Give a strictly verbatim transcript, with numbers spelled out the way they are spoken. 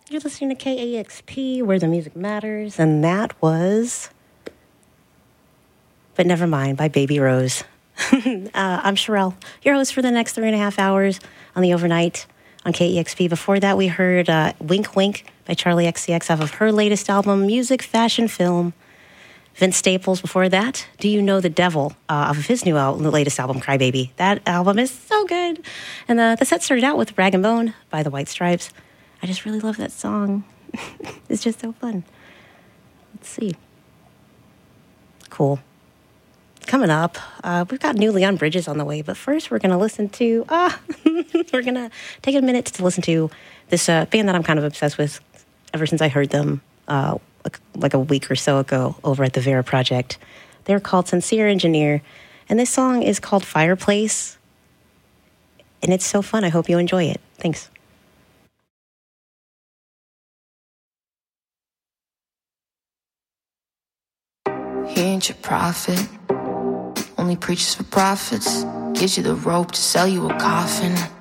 You're listening to K A X P, where the music matters, and that was But Never Mind by Baby Rose. uh, I'm Sherelle, your host for the next three and a half hours on the overnight on K E X P. Before that, we heard uh, Wink Wink by Charlie X C X off of her latest album, Music, Fashion, Film. Vince Staples before that, Do You Know the Devil, uh, off of his new album, the latest album, Crybaby. That album is so good. And uh, the set started out with Rag and Bone by the White Stripes. I just really love that song. It's just so fun. Let's see. Cool. Coming up, uh, we've got new Leon Bridges on the way, but first we're going to listen to, ah, we're going to take a minute to listen to this uh, band that I'm kind of obsessed with ever since I heard them uh, like a week or so ago over at the Vera Project. They're called Sincere Engineer, and this song is called Fireplace, and it's so fun. I hope you enjoy it. Thanks. He ain't your prophet, only preaches for profits, gives you the rope to sell you a coffin.